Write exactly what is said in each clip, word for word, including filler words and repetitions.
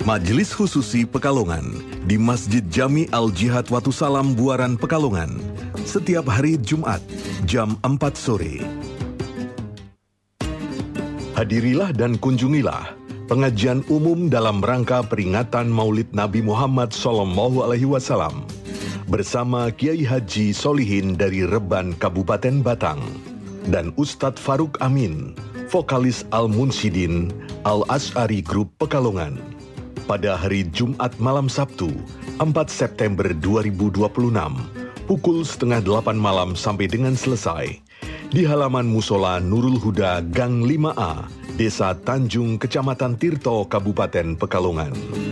Majelis Khususi Pekalongan di Masjid Jami Al-Jihad Watu Salam Buaran Pekalongan setiap hari Jumat jam empat sore. Hadirilah dan kunjungilah pengajian umum dalam rangka peringatan Maulid Nabi Muhammad Sallallahu Alaihi Wasallam bersama Kiai Haji Solihin dari Reban Kabupaten Batang dan Ustadz Faruk Amin, vokalis Al-Munsyidin Al-Asy'ari Group Pekalongan, pada hari Jumat malam Sabtu, empat September dua ribu dua puluh enam, pukul setengah delapan malam sampai dengan selesai, di halaman Musola Nurul Huda Gang lima A, Desa Tanjung, Kecamatan Tirto, Kabupaten Pekalongan.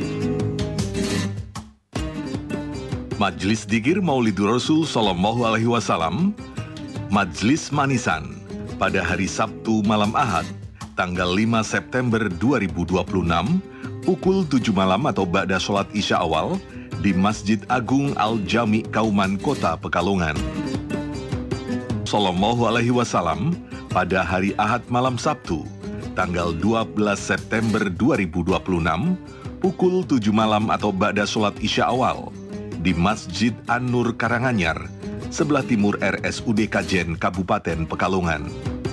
Majelis Dzikir Maulidur Rasul Sallallahu Alaihi Wasallam, Majelis Manisan, pada hari Sabtu malam Ahad, tanggal lima September dua ribu dua puluh enam, pukul tujuh malam atau ba'da sholat isya awal di Masjid Agung Al-Jami Kauman Kota Pekalongan. Sallallahu Alaihi Wasallam pada hari Ahad malam Sabtu, tanggal dua belas September dua ribu dua puluh enam, pukul tujuh malam atau ba'da sholat isya awal di Masjid An-Nur Karanganyar, sebelah timur R S U D Kajen, Kabupaten Pekalongan.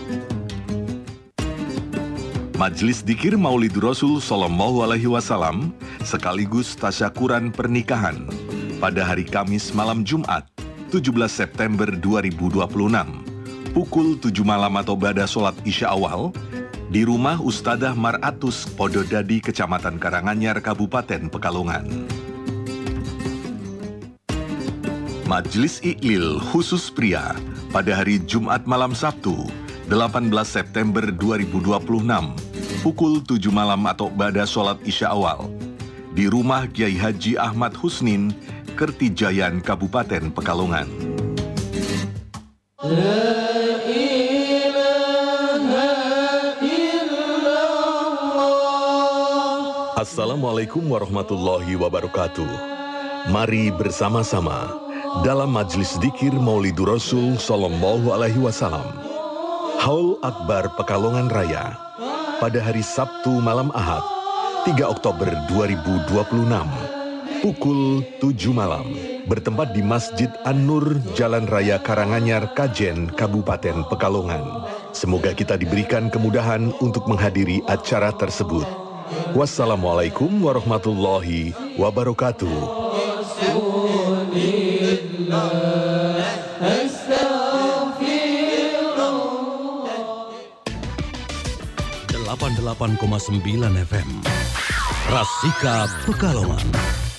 Majelis Dzikir Maulidur Rasul Sallallahu Alaihi Wasallam sekaligus tasyakuran pernikahan pada hari Kamis malam Jumat tujuh belas September dua ribu dua puluh enam, pukul tujuh malam atau ba'da sholat isya awal di rumah Ustadzah Maratus Pododadi, Kecamatan Karanganyar, Kabupaten Pekalongan. Majelis Iklil khusus pria pada hari Jumat malam Sabtu delapan belas September dua ribu dua puluh enam, pukul tujuh malam atau ba'da sholat isya awal di rumah Kiai Haji Ahmad Husnin, Kertijayan, Kabupaten Pekalongan. La ilaha illallah. Assalamualaikum warahmatullahi wabarakatuh. Mari bersama-sama dalam Majelis Dzikir Maulidur Rasul Sallallahu Alaihi Wasallam, Haul Akbar Pekalongan Raya, pada hari Sabtu malam Ahad, tiga Oktober dua ribu dua puluh enam, pukul tujuh malam, bertempat di Masjid An-Nur, Jalan Raya Karanganyar, Kajen, Kabupaten Pekalongan. Semoga kita diberikan kemudahan untuk menghadiri acara tersebut. Wassalamualaikum warahmatullahi wabarakatuh. delapan puluh delapan koma sembilan F M Rasika Pekalongan.